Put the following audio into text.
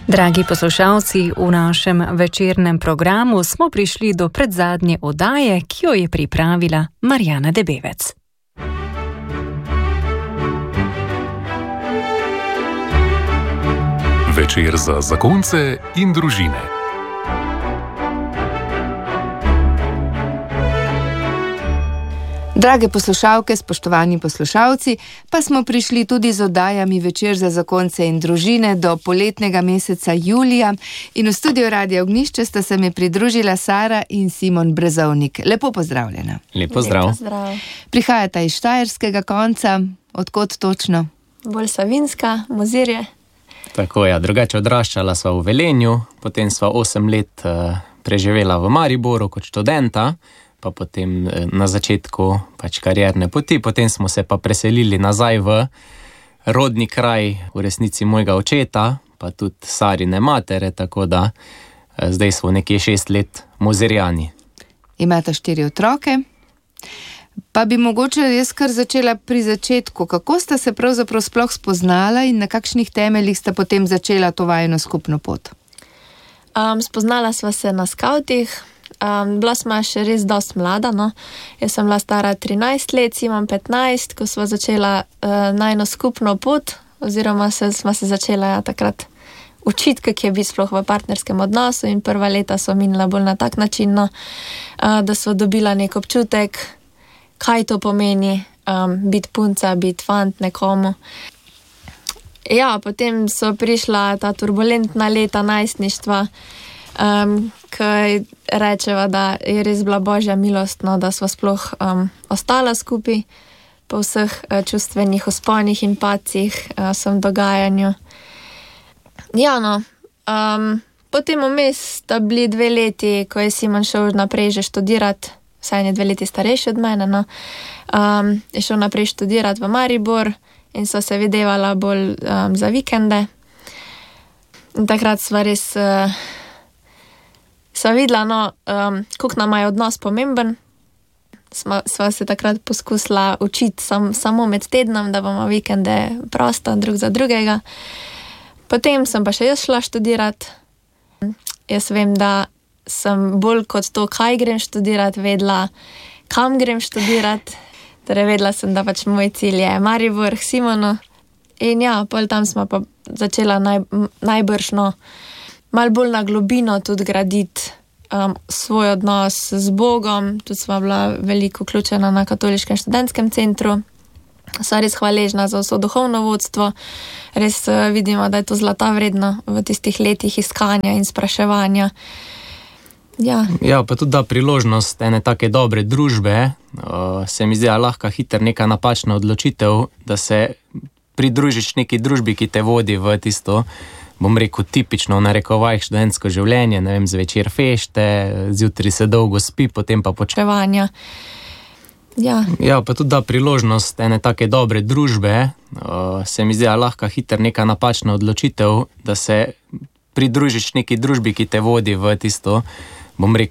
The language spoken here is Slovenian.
Dragi poslušalci, v našem večernem programu smo prišli do predzadnje oddaje, ki jo je pripravila Marjana Debevec. Večer za zakonce in družine. Drage poslušalke, spoštovani poslušalci, pa smo prišli tudi z oddajami Večer za zakonce in družine do poletnega meseca julija in v studiu Radia Ognjišče sta se mi pridružila Sara in Simon Brezovnik. Lepo pozdravljena. Lep pozdrav. Prihajata iz štajerskega konca, odkot točno? Bolj Savinjska, Mozirje. Tako ja, drugače odraščala sva v Velenju, potem sva 8 let preživela v Mariboru kot študenta, pa potem na začetku karierne poti, potem smo se pa preselili nazaj v rodni kraj, v resnici mojega očeta, pa tudi Sarine matere, tako da zdaj smo nekje 6 let Mozirjani. Imata 4 otroke, pa bi mogoče jaz kar začela pri začetku. Kako sta se pravzaprav sploh spoznala in na kakšnih temeljih sta potem začela to vajino skupno pot? Spoznala sva se na skavtih. Bila sva še res dost mlada, no. Jaz sem bila stara 13 let, Simon 15, ko sva začela najino skupno pot, oziroma sva se začela takrat učiti, kak je biti sploh v partnerskem odnosu, in prva leta so minila bolj na tak način, no, da sva dobila nek občutek, kaj to pomeni biti punca, biti fant nekomu. Ja, potem so prišla ta turbulentna leta najstništva, kaj rečeva, da je res bila božja milost, no, da sva sploh ostala skupaj po vseh čustvenih vzponih in padcih, vsem dogajanju. Ja, no, potem vmes sta bili 2 leti, ko je Simon šel naprej že študirati, vsaj je 2 leti starejši od mene, no, je šel naprej študirati v Maribor in so se videvala bolj za vikende. In takrat sva res sva videla, no, koliko nam je odnos pomemben. Sva se takrat poskusila učiti samo med tednom, da bomo vikende prosta drug za drugega. Potem sem pa še jaz šla študirati. Jaz vem, da sem bolj kot to, kaj grem študirati, vedela, kam grem študirati. Torej vedela sem, da pač moj cilj je Maribor k Simonu. In ja, pol tam smo pa začela najbrž, no, malo bolj na globino tudi graditi svoj odnos z Bogom. Tudi sva bila veliko vključena na katoliškem študentskem centru. Sva res hvaležna za vso duhovno vodstvo. Res vidimo, da je to zlata vredno v tistih letih iskanja in spraševanja. Ja, pa tudi da priložnost ene take dobre družbe. Se mi zdi, lahko hitro neka napačna odločitev, da se pridružiš neki družbi, ki te vodi v tisto, bom rekel, tipično v narekovajih študentsko življenje, ne vem, zvečer fešte, zjutraj se dolgo spi, potem pa počevanja. Ja, pa tudi da priložnost ene take dobre družbe. Se mi zdi, lahko hitro neka napačna odločitev, da se pridružiš neki družbi, ki te vodi v tisto, bom rekel,